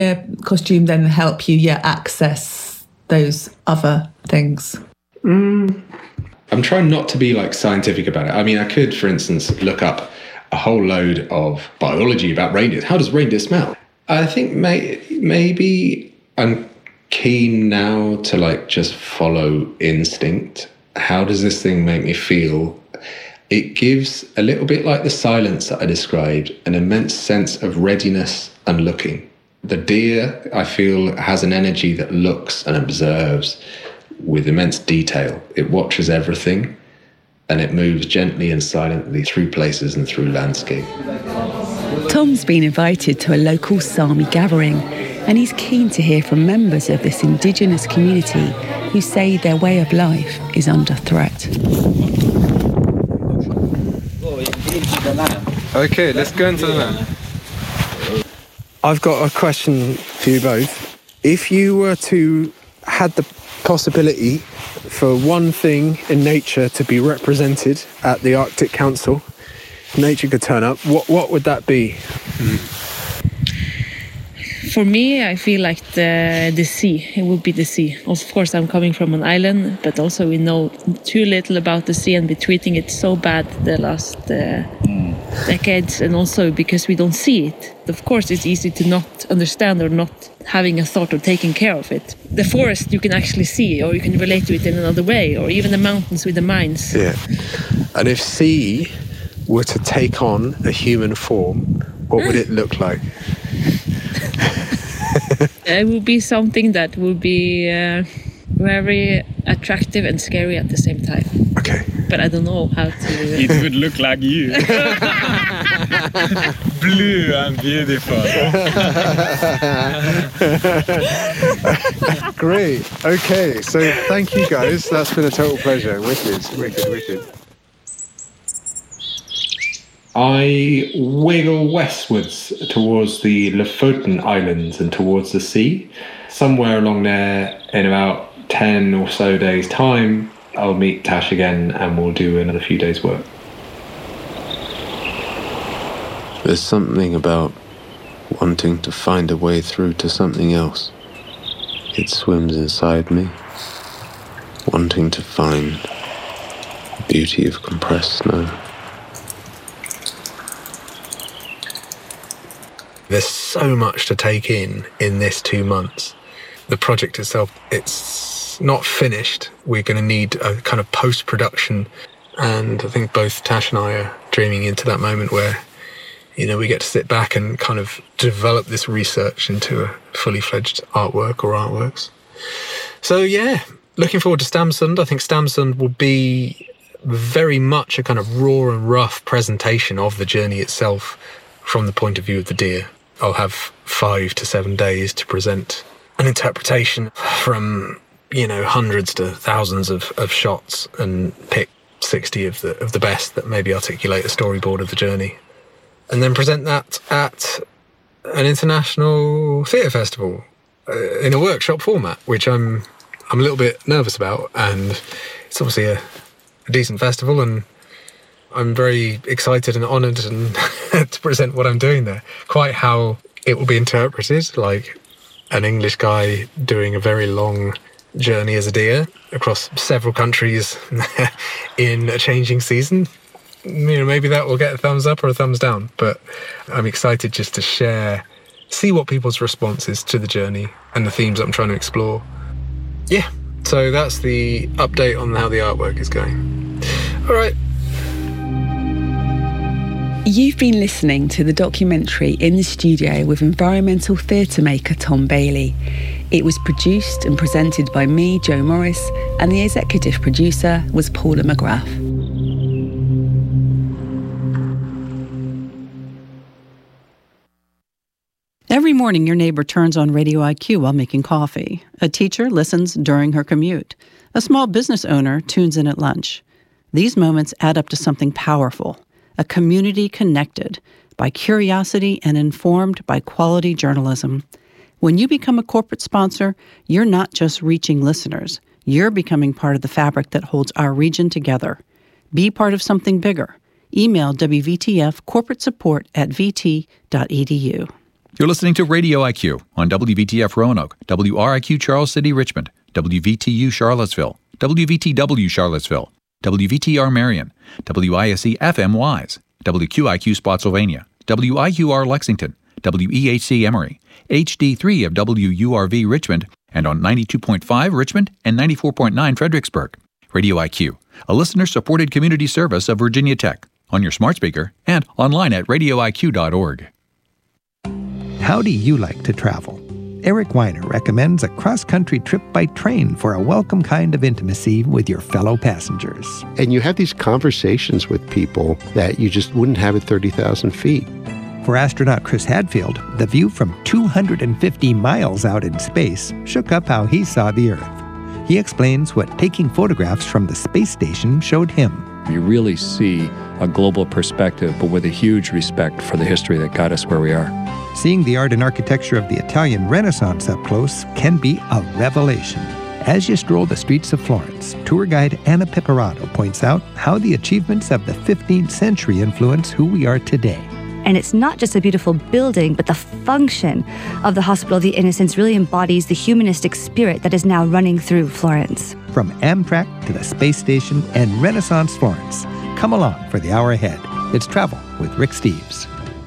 a costume then help you, access those other things? I'm trying not to be like scientific about it. I mean, I could, for instance, look up a whole load of biology about reindeers. How does reindeer smell? I think maybe I'm keen now to like just follow instinct. How does this thing make me feel? It gives a little bit like the silence that I described, an immense sense of readiness and looking. The deer, I feel, has an energy that looks and observes with immense detail. It watches everything and it moves gently and silently through places and through landscape. Tom's been invited to a local Sami gathering, and he's keen to hear from members of this indigenous community who say their way of life is under threat. Okay, let's go into the land. I've got a question for you both. If you were to had the possibility for one thing in nature to be represented at the Arctic Council, nature could turn up, what would that be? For me, I feel like the sea. It would be the sea. Of course, I'm coming from an island, but also we know too little about the sea and been treating it so bad the last decades, and also because we don't see it. Of course, it's easy to not understand or not having a thought of taking care of it. The forest you can actually see, or you can relate to it in another way, or even the mountains with the mines. Yeah. And if sea were to take on a human form, what would it look like? It would be something that would be very attractive and scary at the same time. Okay. But I don't know how to... It would look like you. Blue and beautiful. Great. Okay, so thank you guys. That's been a total pleasure. Wicked. I wiggle westwards towards the Lofoten Islands and towards the sea. Somewhere along there, in about 10 or so days' time, I'll meet Tash again and we'll do another few days' work. There's something about wanting to find a way through to something else. It swims inside me, wanting to find the beauty of compressed snow. There's so much to take in this 2 months. The project itself, it's not finished. We're going to need a kind of post-production, and I think both Tash and I are dreaming into that moment where, you know, we get to sit back and kind of develop this research into a fully fledged artwork or artworks. So yeah, looking forward to Stamsund. I think Stamsund will be very much a kind of raw and rough presentation of the journey itself from the point of view of the deer. I'll have 5 to 7 days to present an interpretation from, you know, hundreds to thousands of shots and pick 60 of the best that maybe articulate a storyboard of the journey. And then present that at an international theatre festival in a workshop format, which I'm a little bit nervous about. And it's obviously a decent festival, and I'm very excited and honoured and to present what I'm doing there. Quite how it will be interpreted, like an English guy doing a very long journey as a deer across several countries in a changing season. You know, maybe that will get a thumbs up or a thumbs down, but I'm excited just to see what people's response is to the journey and the themes I'm trying to explore. Yeah, so that's the update on how the artwork is going. All right. You've been listening to the documentary In the Studio with environmental theatre maker Tom Bailey. It was produced and presented by me, Jo Morris, and the executive producer was Paula McGrath. Every morning, your neighbor turns on Radio IQ while making coffee. A teacher listens during her commute. A small business owner tunes in at lunch. These moments add up to something powerful. A community connected by curiosity and informed by quality journalism. When you become a corporate sponsor, you're not just reaching listeners. You're becoming part of the fabric that holds our region together. Be part of something bigger. Email WVTF corporate support@vt.edu. You're listening to Radio IQ on WVTF Roanoke, WRIQ Charles City, Richmond, WVTU Charlottesville, WVTW Charlottesville, WVTR Marion, WISC FM Wise, WQIQ Spotsylvania, WIUR Lexington, WEHC Emory, HD3 of WURV Richmond, and on 92.5 Richmond and 94.9 Fredericksburg. Radio IQ, a listener-supported community service of Virginia Tech, on your smart speaker and online at radioiq.org. How do you like to travel? Eric Weiner recommends a cross-country trip by train for a welcome kind of intimacy with your fellow passengers. And you have these conversations with people that you just wouldn't have at 30,000 feet. For astronaut Chris Hadfield, the view from 250 miles out in space shook up how he saw the Earth. He explains what taking photographs from the space station showed him. You really see a global perspective, but with a huge respect for the history that got us where we are. Seeing the art and architecture of the Italian Renaissance up close can be a revelation. As you stroll the streets of Florence, tour guide Anna Piperato points out how the achievements of the 15th century influence who we are today. And it's not just a beautiful building, but the function of the Hospital of the Innocents really embodies the humanistic spirit that is now running through Florence. From Amtrak to the space station and Renaissance Florence, come along for the hour ahead. It's Travel with Rick Steves.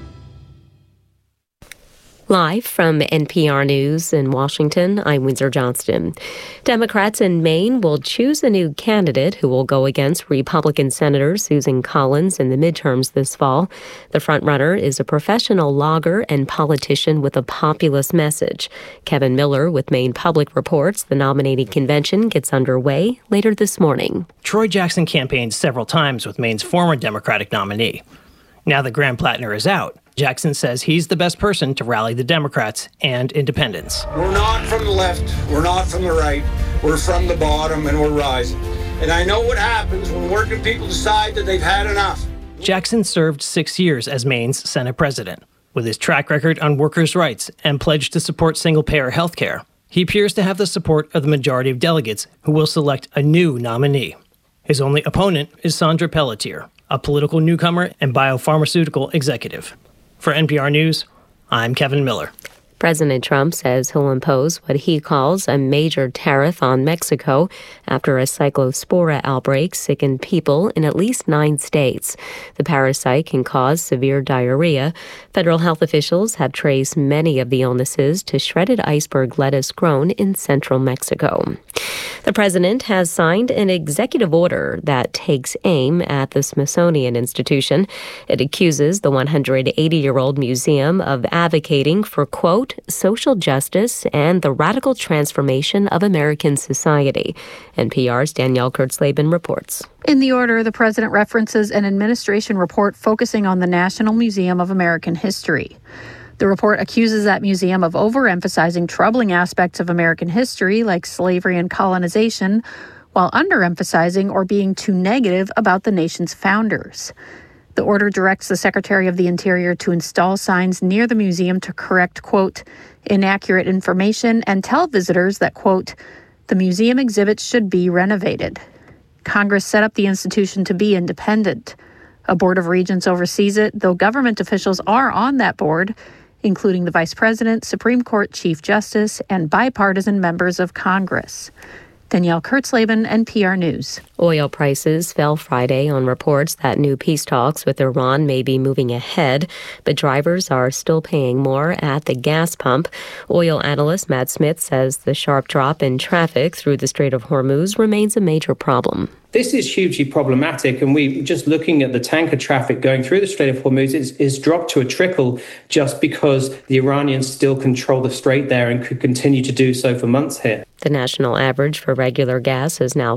Live from NPR News in Washington, I'm Windsor Johnston. Democrats in Maine will choose a new candidate who will go against Republican Senator Susan Collins in the midterms this fall. The frontrunner is a professional logger and politician with a populist message. Kevin Miller with Maine Public reports the nominating convention gets underway later this morning. Troy Jackson campaigned several times with Maine's former Democratic nominee. Now that Graham Plattner is out, Jackson says he's the best person to rally the Democrats and independents. We're not from the left, we're not from the right, we're from the bottom and we're rising. And I know what happens when working people decide that they've had enough. Jackson served 6 years as Maine's Senate president. With his track record on workers' rights and pledge to support single-payer health care, he appears to have the support of the majority of delegates who will select a new nominee. His only opponent is Sandra Pelletier, a political newcomer and biopharmaceutical executive. For NPR News, I'm Kevin Miller. President Trump says he'll impose what he calls a major tariff on Mexico after a cyclospora outbreak sickened people in at least 9 states. The parasite can cause severe diarrhea. Federal health officials have traced many of the illnesses to shredded iceberg lettuce grown in central Mexico. The president has signed an executive order that takes aim at the Smithsonian Institution. It accuses the 180-year-old museum of advocating for, quote, social justice and the radical transformation of American society. NPR's Danielle Kurtzleben reports. In the order, the president references an administration report focusing on the National Museum of American History. The report accuses that museum of overemphasizing troubling aspects of American history like slavery and colonization, while underemphasizing or being too negative about the nation's founders. The order directs the Secretary of the Interior to install signs near the museum to correct, quote, inaccurate information and tell visitors that, quote, the museum exhibits should be renovated. Congress set up the institution to be independent. A board of regents oversees it, though government officials are on that board, including the Vice President, Supreme Court Chief Justice, and bipartisan members of Congress. Danielle Kurtzleben, NPR News. Oil prices fell Friday on reports that new peace talks with Iran may be moving ahead, but drivers are still paying more at the gas pump. Oil analyst Matt Smith says the sharp drop in traffic through the Strait of Hormuz remains a major problem. This is hugely problematic, and we just looking at the tanker traffic going through the Strait of Hormuz is dropped to a trickle just because the Iranians still control the strait there and could continue to do so for months here. The national average for regular gas is now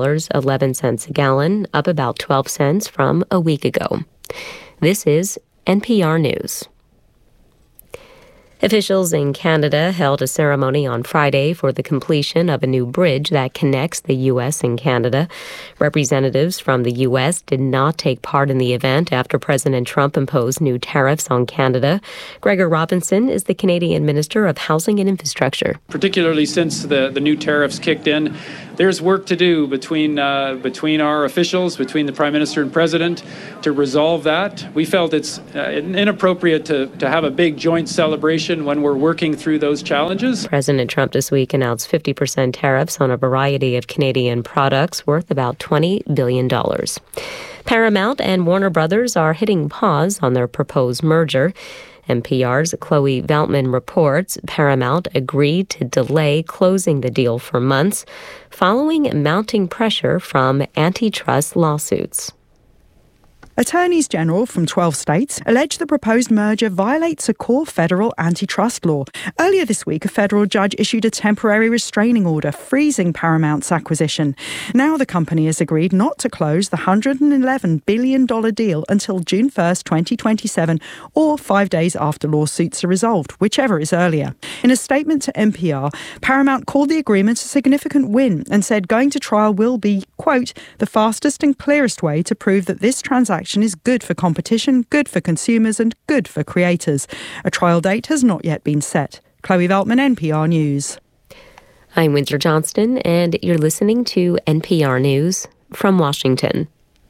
$4.11 a gallon, up about 12 cents from a week ago. This is NPR News. Officials in Canada held a ceremony on Friday for the completion of a new bridge that connects the U.S. and Canada. Representatives from the U.S. did not take part in the event after President Trump imposed new tariffs on Canada. Gregor Robinson is the Canadian Minister of Housing and Infrastructure. Particularly since the new tariffs kicked in, there's work to do between our officials, between the Prime Minister and President, to resolve that. We felt it's inappropriate to have a big joint celebration when we're working through those challenges. President Trump this week announced 50% tariffs on a variety of Canadian products worth about $20 billion. Paramount and Warner Brothers are hitting pause on their proposed merger. NPR's Chloe Veltman reports Paramount agreed to delay closing the deal for months following mounting pressure from antitrust lawsuits. Attorneys General from 12 states allege the proposed merger violates a core federal antitrust law. Earlier this week, a federal judge issued a temporary restraining order freezing Paramount's acquisition. Now the company has agreed not to close the $111 billion deal until June 1st, 2027, or 5 days after lawsuits are resolved, whichever is earlier. In a statement to NPR, Paramount called the agreement a significant win and said going to trial will be, quote, the fastest and clearest way to prove that this transaction is good for competition, good for consumers, and good for creators. A trial date has not yet been set. Chloe Veltman, NPR News. I'm Winter Johnston, and you're listening to NPR News from Washington.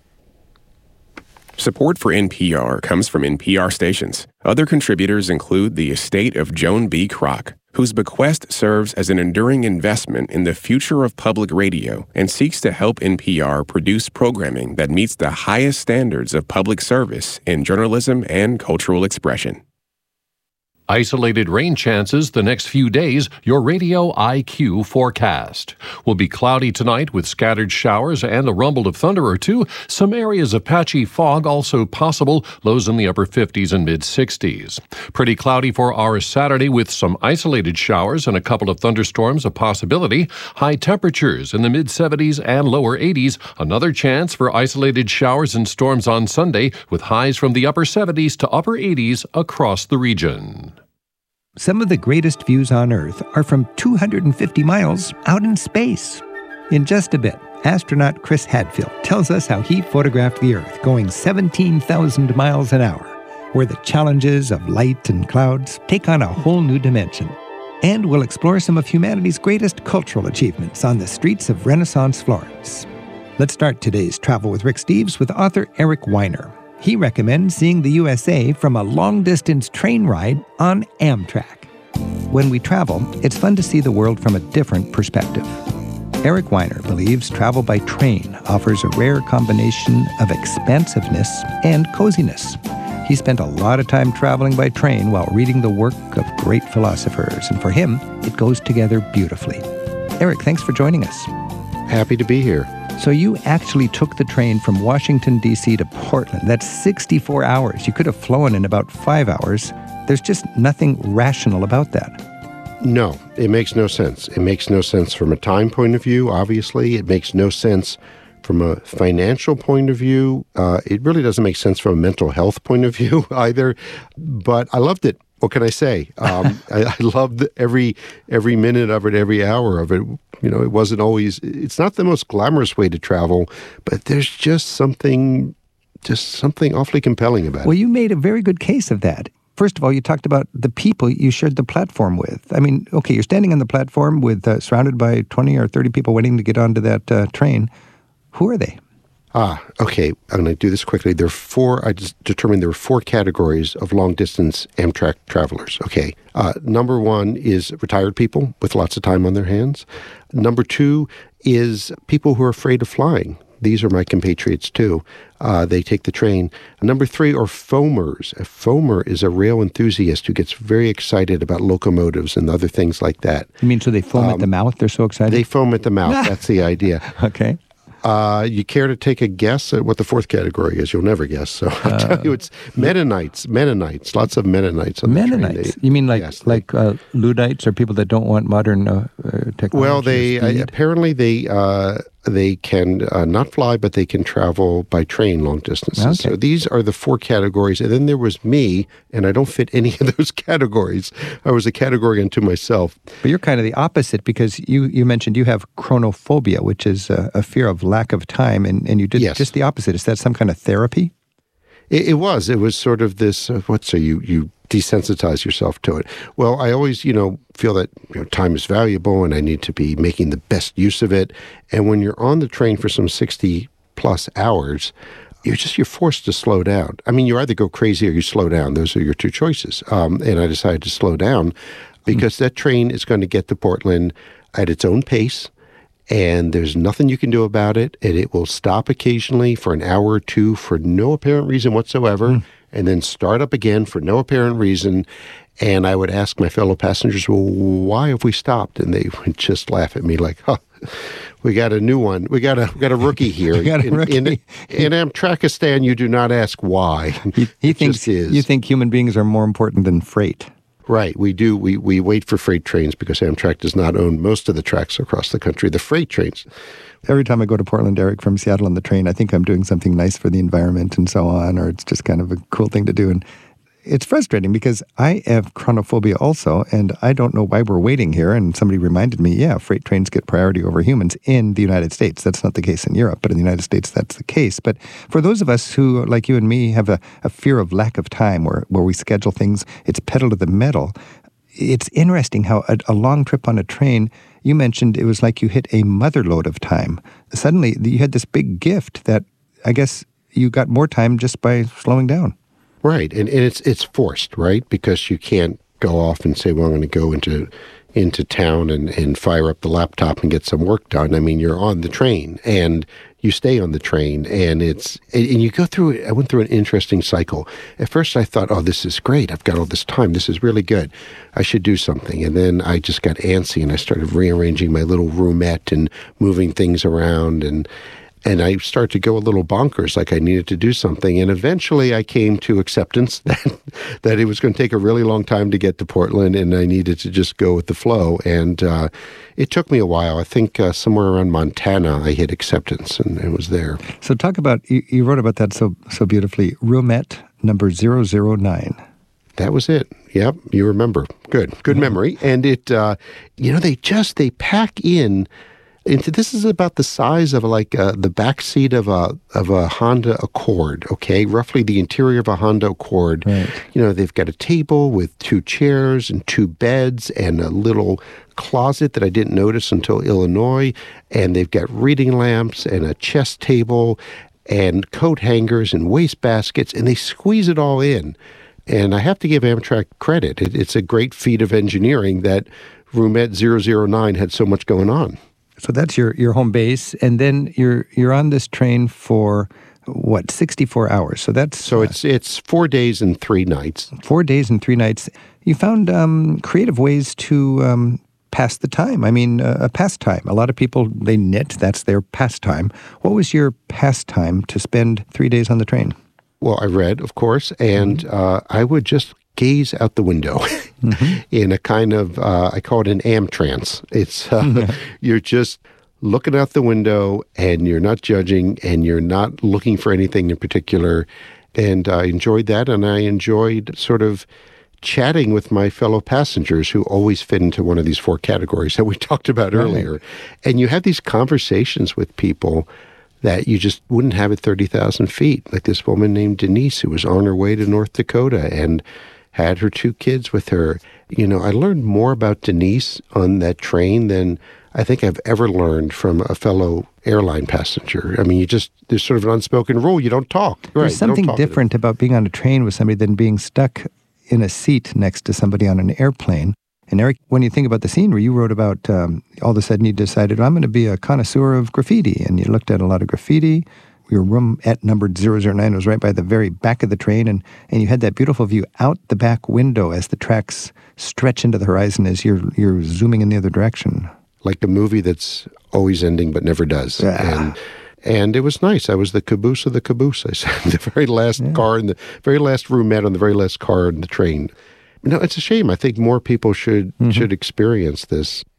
Support for NPR comes from NPR stations. Other contributors include the estate of Joan B. Kroc, whose bequest serves as an enduring investment in the future of public radio and seeks to help NPR produce programming that meets the highest standards of public service in journalism and cultural expression. Isolated rain chances the next few days. Your Radio IQ forecast. Will be cloudy tonight with scattered showers and a rumble of thunder or two. Some areas of patchy fog also possible. Lows in the upper 50s and mid-60s. Pretty cloudy for our Saturday with some isolated showers and a couple of thunderstorms a possibility. High temperatures in the mid-70s and lower 80s. Another chance for isolated showers and storms on Sunday with highs from the upper 70s to upper 80s across the region. Some of the greatest views on Earth are from 250 miles out in space. In just a bit, astronaut Chris Hadfield tells us how he photographed the Earth going 17,000 miles an hour, where the challenges of light and clouds take on a whole new dimension. And we'll explore some of humanity's greatest cultural achievements on the streets of Renaissance Florence. Let's start today's Travel with Rick Steves with author Eric Weiner. He recommends seeing the USA from a long-distance train ride on Amtrak. When we travel, it's fun to see the world from a different perspective. Eric Weiner believes travel by train offers a rare combination of expansiveness and coziness. He spent a lot of time traveling by train while reading the work of great philosophers, and for him, it goes together beautifully. Eric, thanks for joining us. Happy to be here. So you actually took the train from Washington, D.C. to Portland. That's 64 hours. You could have flown in about 5 hours. There's just nothing rational about that. No, it makes no sense. It makes no sense from a time point of view, obviously. It makes no sense from a financial point of view. It really doesn't make sense from a mental health point of view either. But I loved it. What can I say? I loved every minute of it, every hour of it. You know, it wasn't always, it's not the most glamorous way to travel, but there's just something awfully compelling about it. Well, you made a very good case of that. First of all, you talked about the people you shared the platform with. I mean, okay, you're standing on the platform with surrounded by 20 or 30 people waiting to get onto that train. Who are they? Okay. I'm going to do this quickly. I just determined there were 4 categories of long-distance Amtrak travelers. Okay. Number 1 is retired people with lots of time on their hands. Number 2 is people who are afraid of flying. These are my compatriots, too. They take the train. Number 3 are foamers. A foamer is a rail enthusiast who gets very excited about locomotives and other things like that. You mean so they foam at the mouth? They're so excited? They foam at the mouth. That's the idea. Okay. You care to take a guess at what the 4th category is? You'll never guess. So I'll tell you, it's Mennonites. Lots of Mennonites on Mennonites? the train. You mean like Luddites or people that don't want modern technology? Well, apparently They can not fly, but they can travel by train long distances. Okay. So these are the 4 categories. And then there was me, and I don't fit any of those categories. I was a category unto myself. But you're kind of the opposite, because you mentioned you have chronophobia, which is a fear of lack of time, and you did just the opposite. Is that some kind of therapy? It was sort of this, you desensitize yourself to it. Well, I always, feel that time is valuable and I need to be making the best use of it. And when you're on the train for some 60 plus hours, you're forced to slow down. I mean, you either go crazy or you slow down. Those are your 2 choices. And I decided to slow down because that train is going to get to Portland at its own pace. And there's nothing you can do about it. And it will stop occasionally for an hour or 2 for no apparent reason whatsoever, and then start up again for no apparent reason. And I would ask my fellow passengers, well, why have we stopped? And they would just laugh at me like, we got a new one. We got a rookie here. In Amtrakistan, you do not ask why. He thinks you think human beings are more important than freight. Right, we do. We wait for freight trains because Amtrak does not own most of the tracks across the country, the freight trains. Every time I go to Portland, Eric, from Seattle on the train, I think I'm doing something nice for the environment and so on, or it's just kind of a cool thing to do. And it's frustrating because I have chronophobia also, and I don't know why we're waiting here. And somebody reminded me, freight trains get priority over humans in the United States. That's not the case in Europe, but in the United States, that's the case. But for those of us who, like you and me, have a fear of lack of time where we schedule things, it's pedal to the metal. It's interesting how a long trip on a train, you mentioned it was like you hit a mother load of time. Suddenly, you had this big gift that I guess you got more time just by slowing down. Right, and it's forced, right? Because you can't go off and say, well, I'm going to go into town and fire up the laptop and get some work done. I mean, you're on the train, and you stay on the train, and you go through it. I went through an interesting cycle. At first, I thought, oh, this is great. I've got all this time. This is really good. I should do something. And then I just got antsy, and I started rearranging my little roomette and moving things around, and I started to go a little bonkers, like I needed to do something. And eventually I came to acceptance that it was going to take a really long time to get to Portland, and I needed to just go with the flow. And it took me a while. I think somewhere around Montana, I hit acceptance, and it was there. So talk about, you wrote about that so beautifully, roomette number 009. That was it. Yep, you remember. Good memory. And it, they pack in. This is about the size of the back seat of a Honda Accord, okay? Roughly the interior of a Honda Accord. Right. They've got a table with 2 chairs and 2 beds and a little closet that I didn't notice until Illinois. And they've got reading lamps and a chest table and coat hangers and waste baskets, and they squeeze it all in. And I have to give Amtrak credit. It's a great feat of engineering that roomette 009 had so much going on. So that's your home base, and then you're on this train for 64 hours. So it's 4 days and 3 nights. 4 days and 3 nights. You found creative ways to pass the time. I mean, a pastime. A lot of people, they knit. That's their pastime. What was your pastime to spend 3 days on the train? Well, I read, of course, and I would just gaze out the window in a kind of, I call it an amtrance. It's, you're just looking out the window, and you're not judging, and you're not looking for anything in particular. And I enjoyed that, and I enjoyed sort of chatting with my fellow passengers who always fit into one of these 4 categories that we talked about earlier. And you have these conversations with people that you just wouldn't have at 30,000 feet. Like this woman named Denise, who was on her way to North Dakota and had her 2 kids with her. I learned more about Denise on that train than I think I've ever learned from a fellow airline passenger. I mean, there's sort of an unspoken rule. You don't talk. There's something different about being on a train with somebody than being stuck in a seat next to somebody on an airplane. And Eric, when you think about the scenery, you wrote about all of a sudden you decided, I'm going to be a connoisseur of graffiti. And you looked at a lot of graffiti. Your room at number 009 was right by the very back of the train. And you had that beautiful view out the back window as the tracks stretch into the horizon as you're zooming in the other direction. Like a movie that's always ending but never does. Yeah. And it was nice. I was the caboose of the caboose. I sat in the very last car, in the very last roomette on the very last car in the train. No, it's a shame. I think more people should experience this.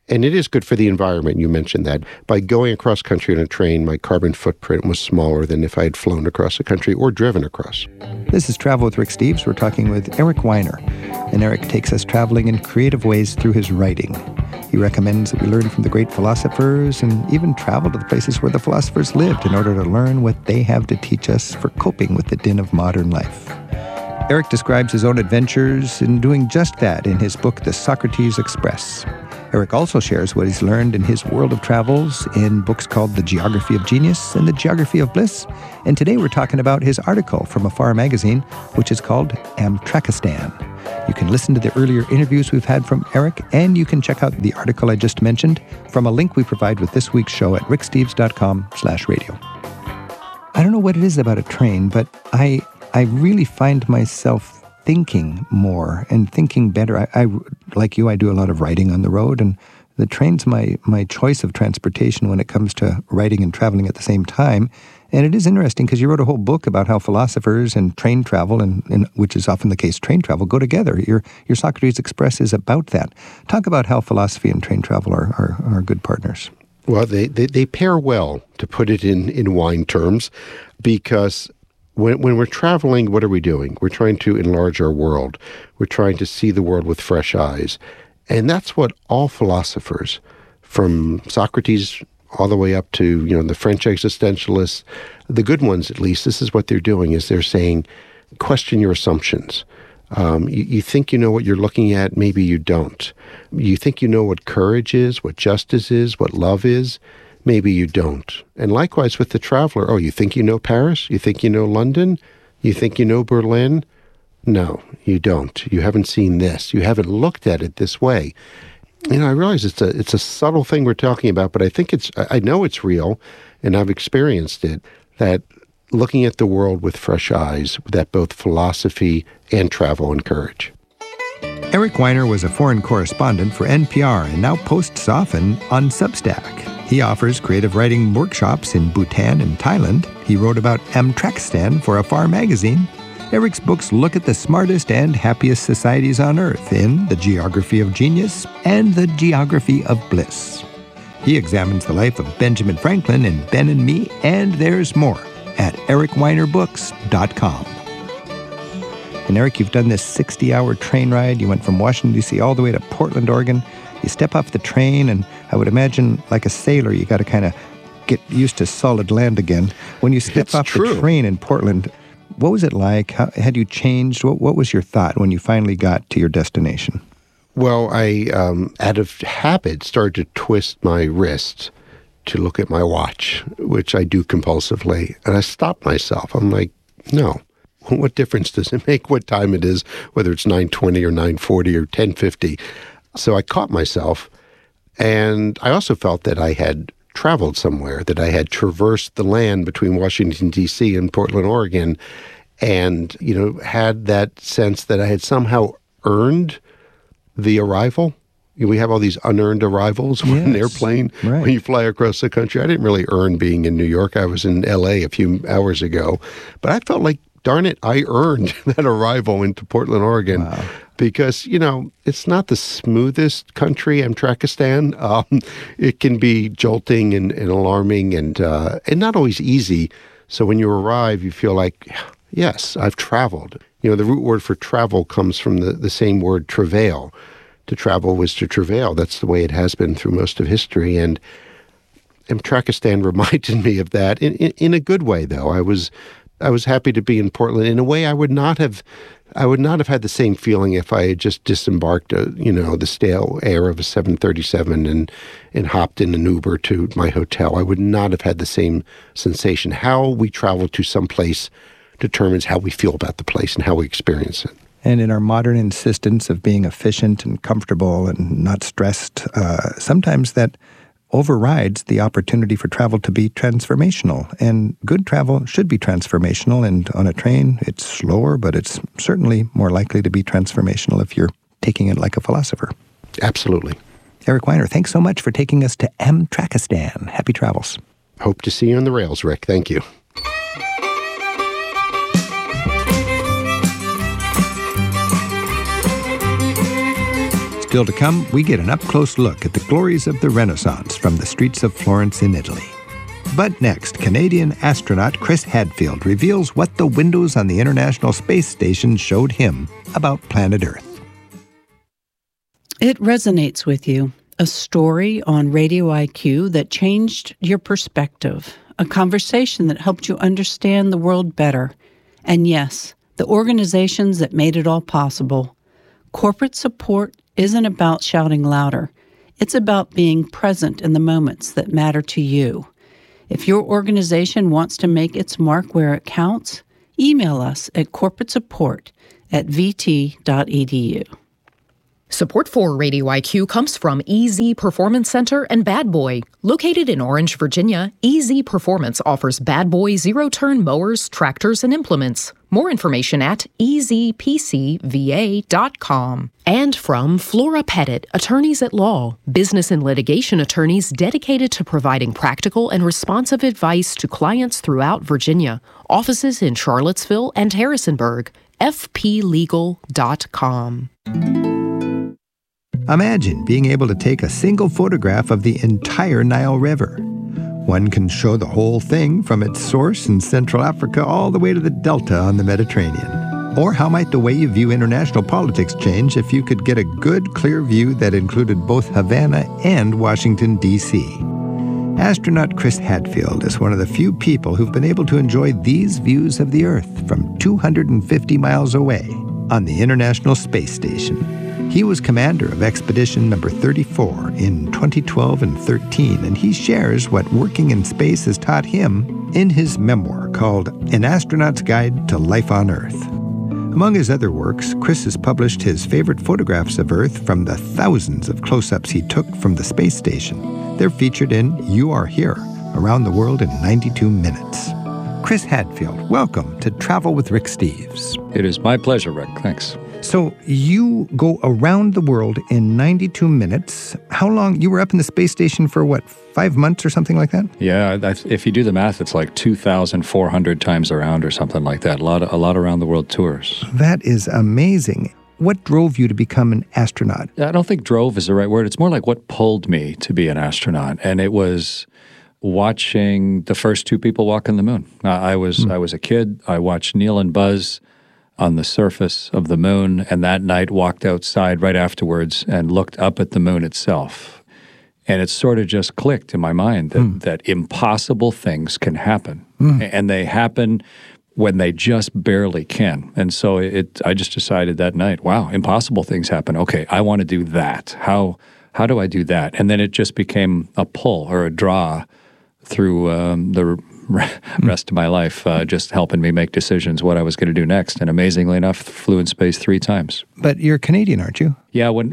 And it is good for the environment. You mentioned that. By going across country on a train, my carbon footprint was smaller than if I had flown across the country or driven across. This is Travel with Rick Steves. We're talking with Eric Weiner. And Eric takes us traveling in creative ways through his writing. He recommends that we learn from the great philosophers and even travel to the places where the philosophers lived in order to learn what they have to teach us for coping with the din of modern life. Eric describes his own adventures in doing just that in his book, The Socrates Express. Eric also shares what he's learned in his world of travels in books called The Geography of Genius and The Geography of Bliss. And today we're talking about his article from Afar magazine, which is called Amtrakistan. You can listen to the earlier interviews we've had from Eric, and you can check out the article I just mentioned from a link we provide with this week's show at ricksteves.com/radio. I don't know what it is about a train, but I really find myself thinking more and thinking better. I like you, I do a lot of writing on the road, and the train's my choice of transportation when it comes to writing and traveling at the same time. And it is interesting because you wrote a whole book about how philosophers and train travel, and which is often the case, train travel, go together. Your Socrates Express is about that. Talk about how philosophy and train travel are good partners. Well, they pair well, to put it in wine terms, because when we're traveling, what are we doing? We're trying to enlarge our world. We're trying to see the world with fresh eyes. And that's what all philosophers, from Socrates all the way up to, the French existentialists, the good ones at least, this is what they're doing, is they're saying, question your assumptions. You think you know what you're looking at, maybe you don't. You think you know what courage is, what justice is, what love is, maybe you don't. And likewise with the traveler, you think you know Paris? You think you know London? You think you know Berlin? No, you don't. You haven't seen this. You haven't looked at it this way. I realize it's a subtle thing we're talking about, but I know it's real, and I've experienced it, that looking at the world with fresh eyes, that both philosophy and travel encourage. Eric Weiner was a foreign correspondent for NPR and now posts often on Substack. He offers creative writing workshops in Bhutan and Thailand. He wrote about Amtrakistan for Afar magazine. Eric's books look at the smartest and happiest societies on Earth in The Geography of Genius and The Geography of Bliss. He examines the life of Benjamin Franklin in Ben and Me, and there's more at ericweinerbooks.com. And Eric, you've done this 60-hour train ride. You went from Washington, D.C. all the way to Portland, Oregon. You step off the train, and I would imagine, like a sailor, you got to kind of get used to solid land again. When you step off the train in Portland, what was it like? How had you changed? What was your thought when you finally got to your destination? Well, I, out of habit, started to twist my wrist to look at my watch, which I do compulsively. And I stopped myself. I'm like, no. What difference does it make what time it is, whether it's 9:20 or 9:40 or 10:50? So I caught myself. And I also felt that I had traveled somewhere, that I had traversed the land between Washington, D.C. and Portland, Oregon, and, had that sense that I had somehow earned the arrival. We have all these unearned arrivals on an airplane when you fly across the country. I didn't really earn being in New York. I was in L.A. a few hours ago. But I felt like, darn it, I earned that arrival into Portland, Oregon. Wow. Because, it's not the smoothest country, Amtrakistan. It can be jolting and alarming and not always easy. So when you arrive, you feel like, yes, I've traveled. The root word for travel comes from the same word, travail. To travel was to travail. That's the way it has been through most of history. And Amtrakistan reminded me of that in a good way, though. I was happy to be in Portland. In a way, I would not have had the same feeling if I had just disembarked, the stale air of a 737 and hopped in an Uber to my hotel. I would not have had the same sensation. How we travel to some place determines how we feel about the place and how we experience it. And in our modern insistence of being efficient and comfortable and not stressed, sometimes that overrides the opportunity for travel to be transformational. And good travel should be transformational. And on a train, it's slower, but it's certainly more likely to be transformational if you're taking it like a philosopher. Absolutely. Eric Weiner, thanks so much for taking us to Amtrakistan. Happy travels. Hope to see you on the rails, Rick. Thank you. Still to come, we get an up-close look at the glories of the Renaissance from the streets of Florence in Italy. But next, Canadian astronaut Chris Hadfield reveals what the windows on the International Space Station showed him about planet Earth. It resonates with you. A story on Radio IQ that changed your perspective. A conversation that helped you understand the world better. And yes, the organizations that made it all possible. Corporate support isn't about shouting louder. It's about being present in the moments that matter to you. If your organization wants to make its mark where it counts, email us at corporatesuport@vt.edu. Support for Radio IQ comes from EZ Performance Center and Bad Boy. Located in Orange, Virginia, EZ Performance offers Bad Boy zero-turn mowers, tractors, and implements. More information at ezpcva.com. And from Flora Pettit, attorneys at law, business and litigation attorneys dedicated to providing practical and responsive advice to clients throughout Virginia. Offices in Charlottesville and Harrisonburg. fplegal.com. Imagine being able to take a single photograph of the entire Nile River. One can show the whole thing from its source in Central Africa all the way to the Delta on the Mediterranean. Or how might the way you view international politics change if you could get a good, clear view that included both Havana and Washington, D.C.? Astronaut Chris Hadfield is one of the few people who've been able to enjoy these views of the Earth from 250 miles away on the International Space Station. He was commander of Expedition Number 34 in 2012 and 13, and he shares what working in space has taught him in his memoir called An Astronaut's Guide to Life on Earth. Among his other works, Chris has published his favorite photographs of Earth from the thousands of close-ups he took from the space station. They're featured in You Are Here, Around the World in 92 Minutes. Chris Hadfield, welcome to Travel with Rick Steves. It is my pleasure, Rick. Thanks. So you go around the world in 92 minutes. How long? You were up in the space station for, 5 months or something like that? Yeah, if you do the math, it's like 2,400 times around or something like that. A lot around the world tours. That is amazing. What drove you to become an astronaut? I don't think drove is the right word. It's more like what pulled me to be an astronaut. And it was watching the first two people walk on the moon. I was a kid. I watched Neil and Buzz on the surface of the moon, and that night walked outside right afterwards and looked up at the moon itself. And it sort of just clicked in my mind that impossible things can happen. And they happen when they just barely can. And so I just decided that night, wow, impossible things happen. Okay, I want to do that. How do I do that? And then it just became a pull or a draw through the rest of my life, just helping me make decisions what I was going to do next. And amazingly enough, flew in space 3 times. But you're Canadian, aren't you? Yeah, when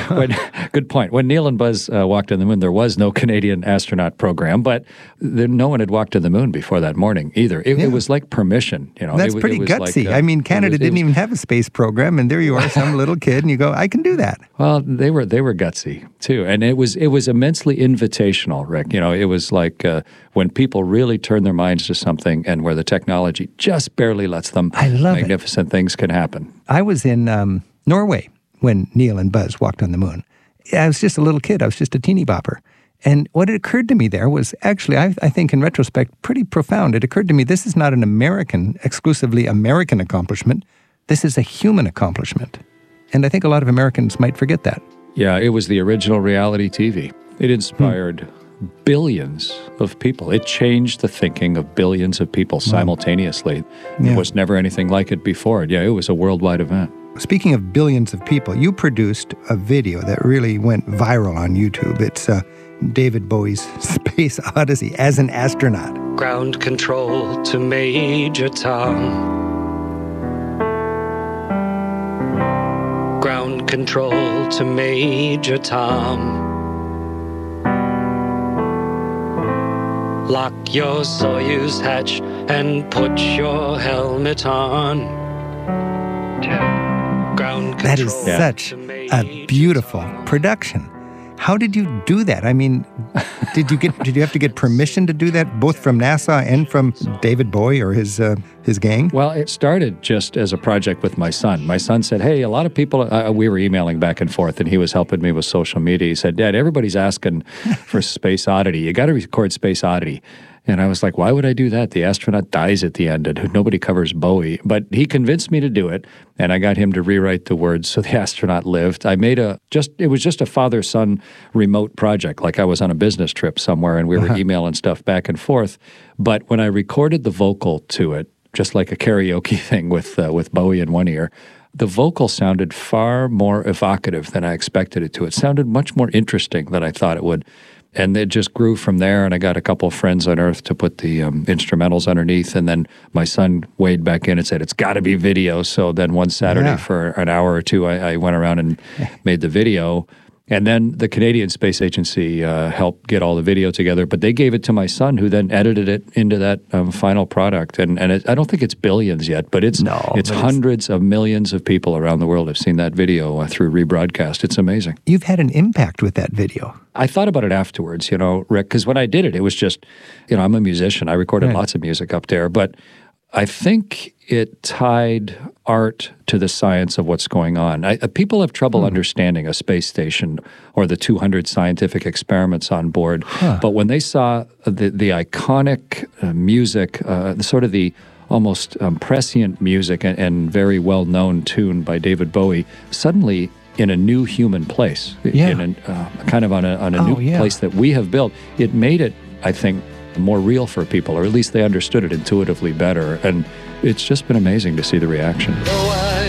good point. When Neil and Buzz walked on the moon, there was no Canadian astronaut program, but no one had walked to the moon before that morning either. It was like permission. That's pretty gutsy. Like, Canada didn't even have a space program, and there you are, some little kid, and you go, I can do that. Well, they were gutsy too, and it was immensely invitational, Rick. It was like when people really turn their minds to something, and where the technology just barely lets them. I love magnificent things can happen. I was in Norway when Neil and Buzz walked on the moon. I was just a little kid. I was just a teeny bopper. And what had occurred to me there was actually, I think in retrospect, pretty profound. It occurred to me this is not an exclusively American accomplishment. This is a human accomplishment. And I think a lot of Americans might forget that. Yeah, it was the original reality TV. It inspired billions of people. It changed the thinking of billions of people simultaneously. There was never anything like it before. Yeah, it was a worldwide event. Speaking of billions of people, you produced a video that really went viral on YouTube. It's David Bowie's Space Odyssey as an astronaut. Ground control to Major Tom. Ground control to Major Tom. Lock your Soyuz hatch and put your helmet on. That is such a beautiful production. How did you do that? I mean, did you have to get permission to do that, both from NASA and from David Bowie or his gang? Well, it started just as a project with my son. My son said, hey, a lot of people, we were emailing back and forth, and he was helping me with social media. He said, Dad, everybody's asking for Space Oddity. You got to record Space Oddity. And I was like, why would I do that? The astronaut dies at the end and nobody covers Bowie. But he convinced me to do it, and I got him to rewrite the words so the astronaut lived. I made it was just a father-son remote project, like I was on a business trip somewhere and we were emailing stuff back and forth. But when I recorded the vocal to it, just like a karaoke thing with Bowie in one ear, the vocal sounded far more evocative than I expected it to. It sounded much more interesting than I thought it would. And it just grew from there, and I got a couple of friends on Earth to put the instrumentals underneath, and then my son weighed back in and said, it's got to be video. So then one Saturday for an hour or two, I went around and made the video. And then the Canadian Space Agency helped get all the video together, but they gave it to my son, who then edited it into that final product. And I don't think it's billions yet, but it's hundreds of millions of people around the world have seen that video through rebroadcast. It's amazing. You've had an impact with that video. I thought about it afterwards, Rick, because when I did it, it was just, I'm a musician. I recorded lots of music up there, but I think it tied art to the science of what's going on. People have trouble understanding a space station or the 200 scientific experiments on board. But when they saw the iconic music, sort of the almost prescient music and very well-known tune by David Bowie, suddenly in a new human place, in kind of on a new place that we have built, it made it, I think, more real for people, or at least they understood it intuitively better. And it's just been amazing to see the reaction.